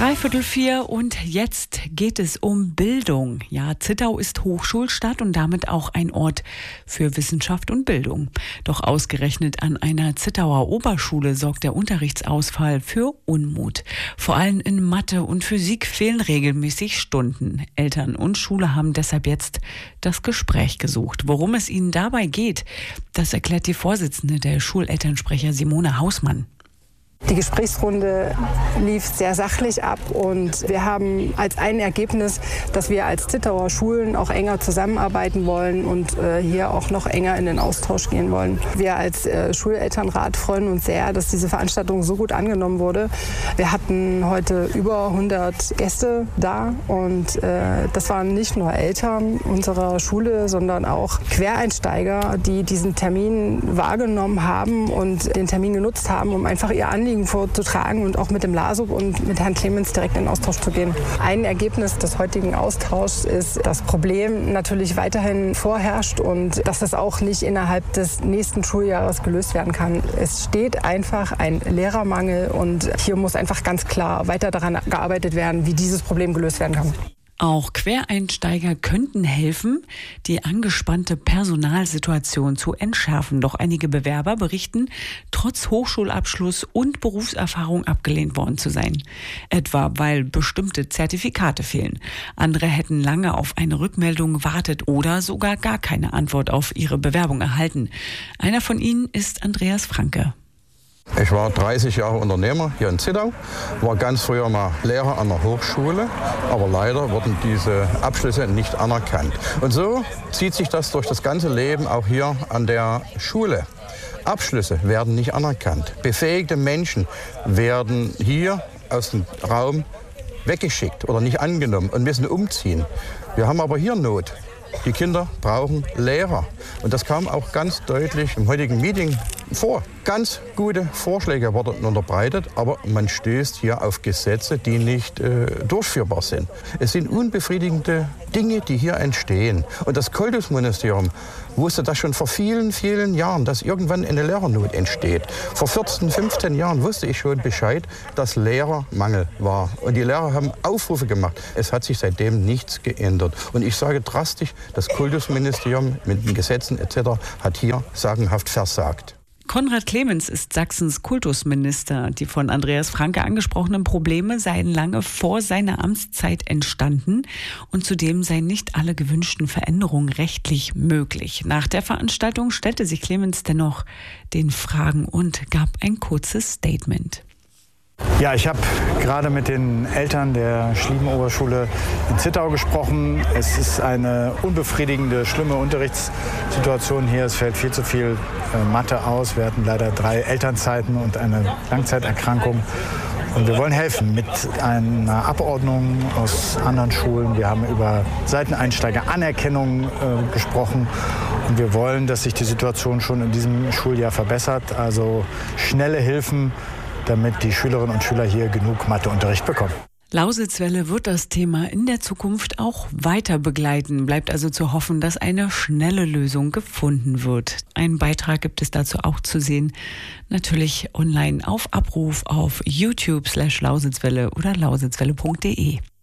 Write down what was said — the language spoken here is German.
3:45 und jetzt geht es um Bildung. Ja, Zittau ist Hochschulstadt und damit auch ein Ort für Wissenschaft und Bildung. Doch ausgerechnet an einer Zittauer Oberschule sorgt der Unterrichtsausfall für Unmut. Vor allem in Mathe und Physik fehlen regelmäßig Stunden. Eltern und Schule haben deshalb jetzt das Gespräch gesucht. Worum es ihnen dabei geht, das erklärt die Vorsitzende der Schulelternsprecher Simone Hausmann. Die Gesprächsrunde lief sehr sachlich ab und wir haben als ein Ergebnis, dass wir als Zittauer Schulen auch enger zusammenarbeiten wollen und hier auch noch enger in den Austausch gehen wollen. Wir als Schulelternrat freuen uns sehr, dass diese Veranstaltung so gut angenommen wurde. Wir hatten heute über 100 Gäste da und das waren nicht nur Eltern unserer Schule, sondern auch Quereinsteiger, die diesen Termin wahrgenommen haben und den Termin genutzt haben, um einfach ihr Anliegen vorzutragen und auch mit dem LASUB und mit Herrn Clemens direkt in den Austausch zu gehen. Ein Ergebnis des heutigen Austauschs ist, dass das Problem natürlich weiterhin vorherrscht und dass das auch nicht innerhalb des nächsten Schuljahres gelöst werden kann. Es steht einfach ein Lehrermangel und hier muss einfach ganz klar weiter daran gearbeitet werden, wie dieses Problem gelöst werden kann. Auch Quereinsteiger könnten helfen, die angespannte Personalsituation zu entschärfen. Doch einige Bewerber berichten, trotz Hochschulabschluss und Berufserfahrung abgelehnt worden zu sein. Etwa, weil bestimmte Zertifikate fehlen. Andere hätten lange auf eine Rückmeldung gewartet oder sogar gar keine Antwort auf ihre Bewerbung erhalten. Einer von ihnen ist Andreas Franke. Ich war 30 Jahre Unternehmer hier in Zittau, war ganz früher mal Lehrer an der Hochschule, aber leider wurden diese Abschlüsse nicht anerkannt. Und so zieht sich das durch das ganze Leben auch hier an der Schule. Abschlüsse werden nicht anerkannt. Befähigte Menschen werden hier aus dem Raum weggeschickt oder nicht angenommen und müssen umziehen. Wir haben aber hier Not. Die Kinder brauchen Lehrer. Und das kam auch ganz deutlich im heutigen Meeting vor. Ganz gute Vorschläge wurden unterbreitet, aber man stößt hier auf Gesetze, die nicht durchführbar sind. Es sind unbefriedigende Dinge, die hier entstehen. Und das Kultusministerium wusste das schon vor vielen, vielen Jahren, dass irgendwann eine Lehrernot entsteht. Vor 14, 15 Jahren wusste ich schon Bescheid, dass Lehrermangel war. Und die Lehrer haben Aufrufe gemacht. Es hat sich seitdem nichts geändert. Und ich sage drastisch, das Kultusministerium mit den Gesetzen etc. hat hier sagenhaft versagt. Konrad Clemens ist Sachsens Kultusminister. Die von Andreas Franke angesprochenen Probleme seien lange vor seiner Amtszeit entstanden und zudem seien nicht alle gewünschten Veränderungen rechtlich möglich. Nach der Veranstaltung stellte sich Clemens dennoch den Fragen und gab ein kurzes Statement. Ja, ich habe gerade mit den Eltern der Schlieben-Oberschule in Zittau gesprochen. Es ist eine unbefriedigende, schlimme Unterrichtssituation hier. Es fällt viel zu viel Mathe aus. Wir hatten leider 3 Elternzeiten und eine Langzeiterkrankung. Und wir wollen helfen mit einer Abordnung aus anderen Schulen. Wir haben über Seiteneinsteiger-Anerkennung gesprochen. Und wir wollen, dass sich die Situation schon in diesem Schuljahr verbessert. Also schnelle Hilfen, damit die Schülerinnen und Schüler hier genug Matheunterricht bekommen. Lausitzwelle wird das Thema in der Zukunft auch weiter begleiten. Bleibt also zu hoffen, dass eine schnelle Lösung gefunden wird. Einen Beitrag gibt es dazu auch zu sehen. Natürlich online auf Abruf auf YouTube/Lausitzwelle oder lausitzwelle.de.